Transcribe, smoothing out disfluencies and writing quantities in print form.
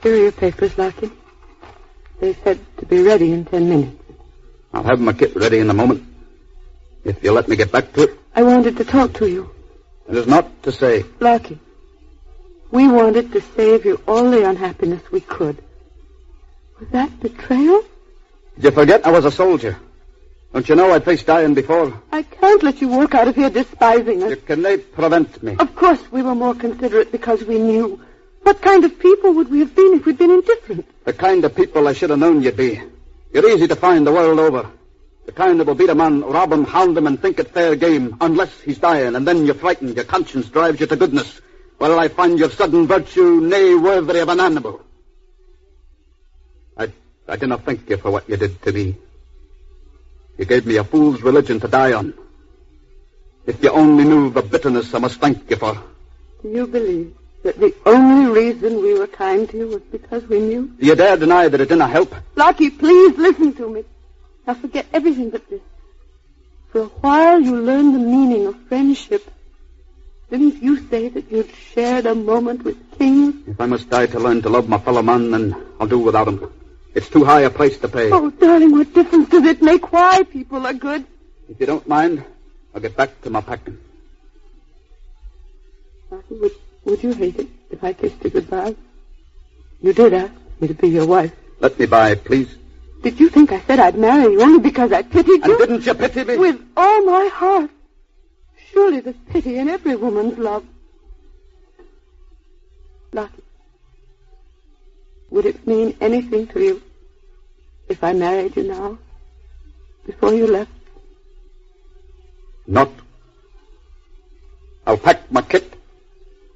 Here are your papers, Larkin. They said to be ready in 10 minutes. I'll have my kit ready in a moment. If you'll let me get back to it. I wanted to talk to you. It is not to say. Larkin, we wanted to save you all the unhappiness we could. Was that betrayal? Did you forget I was a soldier? Don't you know I'd faced dying before? I can't let you walk out of here despising us. You cannot prevent me. Of course we were more considerate because we knew. What kind of people would we have been if we'd been indifferent? The kind of people I should have known you'd be. You're easy to find the world over. The kind that will beat a man, rob him, hound him, and think it fair game, unless he's dying, and then you're frightened, your conscience drives you to goodness. Well, I find your sudden virtue nay worthy of an animal. I do not thank you for what you did to me. You gave me a fool's religion to die on. If you only knew the bitterness I must thank you for. Do you believe that the only reason we were kind to you was because we knew? Do you dare deny that it didn't help? Lockie, please listen to me. Now forget everything but this. For a while you learned the meaning of friendship. Didn't you say that you'd shared a moment with kings? If I must die to learn to love my fellow man, then I'll do without him. It's too high a price to pay. Oh, darling, what difference does it make why people are good? If you don't mind, I'll get back to my packing. Martin, would you hate it if I kissed you goodbye? You did ask me to be your wife. Let me by, please. Did you think I said I'd marry you only because I pitied you? And didn't you pity me? With all my heart. Surely there's pity in every woman's love. Lucky. Would it mean anything to you if I married you now, before you left? Not. I'll pack my kit